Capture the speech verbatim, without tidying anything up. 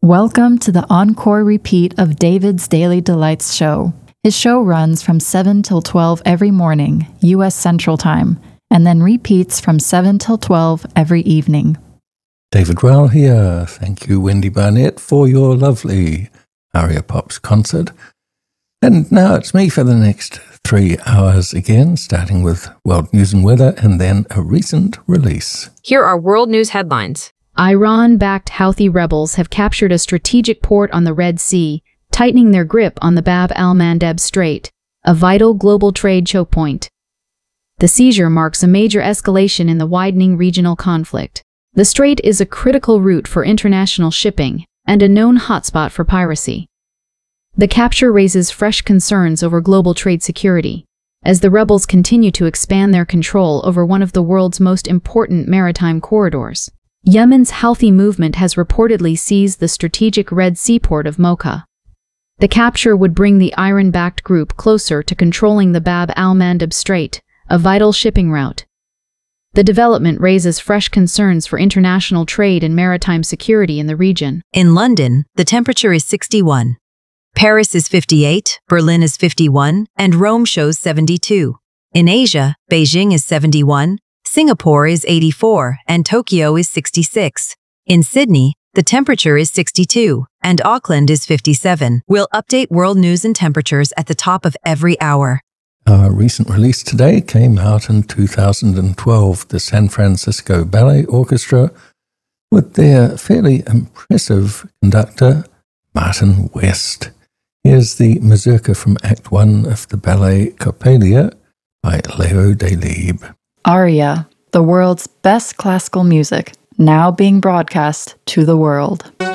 Welcome to the encore repeat of David's Daily Delights show. His show runs from seven till twelve every morning, U S Central Time, and then repeats from seven till twelve every evening. David Rowell here. Thank you, Wendy Barnett, for your lovely Aria Pops concert. And now it's me for the next three hours again, starting with world news and weather, and then a recent release. Here are world news headlines. Iran-backed Houthi rebels have captured a strategic port on the Red Sea, tightening their grip on the Bab al-Mandeb Strait, a vital global trade choke point. The seizure marks a major escalation in the widening regional conflict. The strait is a critical route for international shipping and a known hotspot for piracy. The capture raises fresh concerns over global trade security, as the rebels continue to expand their control over one of the world's most important maritime corridors. Yemen's Houthi movement has reportedly seized the strategic Red Sea port of Mocha. The capture would bring the Iran-backed group closer to controlling the Bab al-Mandeb Strait, a vital shipping route. The development raises fresh concerns for international trade and maritime security in the region. In London, the temperature is sixty-one. Paris is fifty-eight, Berlin is fifty-one, and Rome shows seventy-two. In Asia, Beijing is seventy-one, Singapore is eighty-four, and Tokyo is sixty-six. In Sydney, the temperature is sixty-two, and Auckland is fifty-seven. We'll update world news and temperatures at the top of every hour. Our recent release today came out in two thousand twelve, the San Francisco Ballet Orchestra, with their fairly impressive conductor, Martin West. Here's the mazurka from Act One of the ballet Coppelia by Leo Delibes. Aria, the world's best classical music, now being broadcast to the world.